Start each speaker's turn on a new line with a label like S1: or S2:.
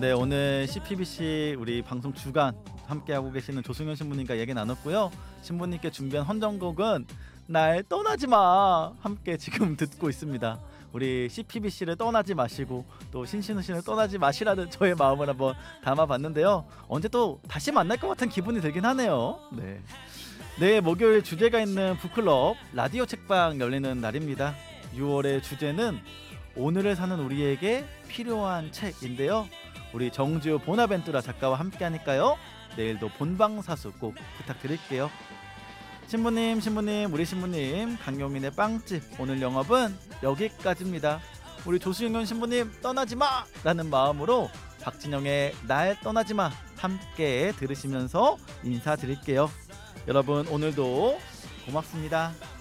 S1: 네, 오늘 CPBC 우리 방송 주간 함께하고 계시는 조승현 신부님과 얘기 나눴고요. 신부님께 준비한 헌정곡은 날 떠나지 마 함께 지금 듣고 있습니다. 우리 CPBC를 떠나지 마시고 또 신신우 씨를 떠나지 마시라는 저의 마음을 한번 담아봤는데요. 언제 또 다시 만날 것 같은 기분이 들긴 하네요. 네. 내일 목요일 주제가 있는 북클럽 라디오 책방 열리는 날입니다. 6월의 주제는 오늘을 사는 우리에게 필요한 책인데요. 우리 정지우 보나벤투라 작가와 함께 하니까요. 내일도 본방사수 꼭 부탁드릴게요. 신부님, 우리 신부님, 강용민의 빵집 오늘 영업은 여기까지입니다. 우리 조수영 신부님 떠나지 마! 라는 마음으로 박진영의 날 떠나지 마 함께 들으시면서 인사드릴게요. 여러분 오늘도 고맙습니다.